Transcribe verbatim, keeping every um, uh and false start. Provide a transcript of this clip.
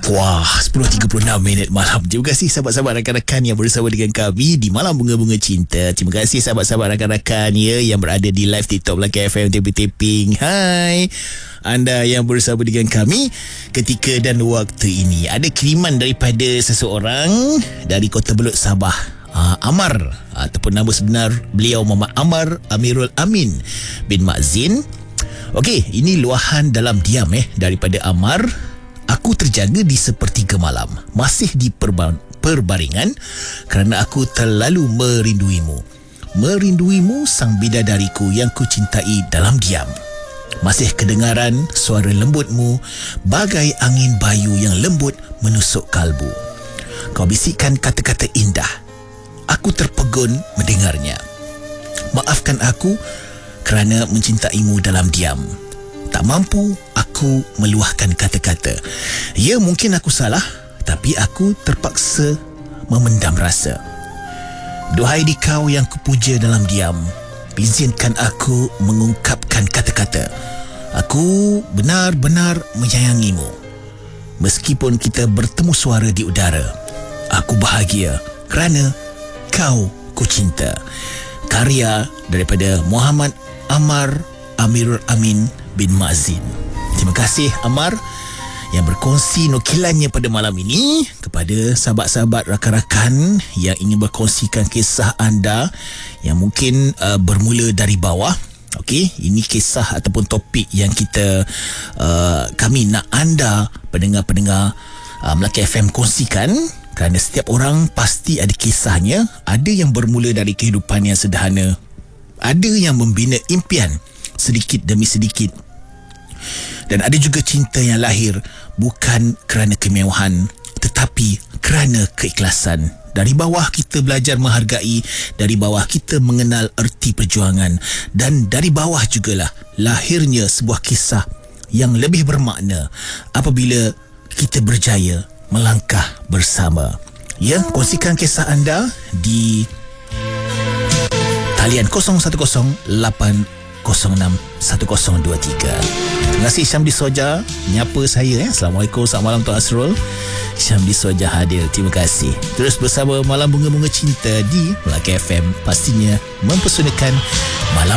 Wah, sepuluh tiga puluh enam minit malam. Terima kasih sahabat-sahabat rakan-rakan yang bersama dengan kami di Malam Bunga-Bunga Cinta. Terima kasih sahabat-sahabat rakan-rakan ya yang berada di live TikTok Melaka F M taping-taping. Hai anda yang bersama dengan kami ketika dan waktu ini. Ada kiriman daripada seseorang dari Kota Belud, Sabah. Uh, Amar, ataupun nama sebenar beliau Muhammad Amar Amirul Amin bin Mazin. Okey, ini luahan dalam diam eh daripada Amar. Aku terjaga di sepertiga malam, masih di perba- perbaringan kerana aku terlalu merinduimu. Merinduimu sang bidadariku yang ku cintai dalam diam. Masih kedengaran suara lembutmu bagai angin bayu yang lembut menusuk kalbu. Kau bisikkan kata-kata indah. Aku terpegun mendengarnya. Maafkan aku kerana mencintaimu dalam diam. Tak mampu aku meluahkan kata-kata. Ya, mungkin aku salah, tapi aku terpaksa memendam rasa. Duhai dikau yang kupuja dalam diam, izinkan aku mengungkapkan kata-kata. Aku benar-benar menyayangimu. Meskipun kita bertemu suara di udara, aku bahagia kerana kau ku cinta. Karya daripada Muhammad Amar Amirul Amin bin Mazin. Terima kasih Amar yang berkongsi nukilannya pada malam ini kepada sahabat-sahabat rakan-rakan yang ingin berkongsikan kisah anda yang mungkin uh, bermula dari bawah. Okey, ini kisah ataupun topik yang kita uh, kami nak anda pendengar-pendengar uh, Melaka F M kongsikan, kerana setiap orang pasti ada kisahnya. Ada yang bermula dari kehidupan yang sederhana, ada yang membina impian sedikit demi sedikit, dan ada juga cinta yang lahir bukan kerana kemewahan tetapi kerana keikhlasan. Dari bawah kita belajar menghargai, dari bawah kita mengenal erti perjuangan, dan dari bawah jugalah lahirnya sebuah kisah yang lebih bermakna apabila kita berjaya melangkah bersama. Ya, kongsikan kisah anda di talian kosong satu kosong lapan kosong enam satu kosong dua tiga. Terima kasih Syamdi Soja menyapa saya. eh. Assalamualaikum, selamat malam Tuan Asrul. Syamdi Soja hadir, terima kasih. Terus bersama Malam Bunga-Bunga Cinta di Melaka F M, pastinya mempersonakan malam